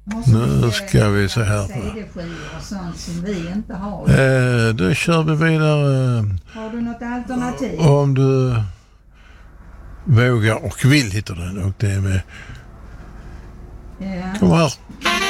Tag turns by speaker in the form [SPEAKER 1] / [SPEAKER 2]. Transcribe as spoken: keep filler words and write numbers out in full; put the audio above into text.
[SPEAKER 1] Nu ska vi se här.
[SPEAKER 2] C D-skivor som vi inte har.
[SPEAKER 1] Eh, då kör vi vidare.
[SPEAKER 2] Har du något alternativ?
[SPEAKER 1] Om du vågar och vill hitta den. Och det är med.
[SPEAKER 2] Ja.
[SPEAKER 1] Kom här.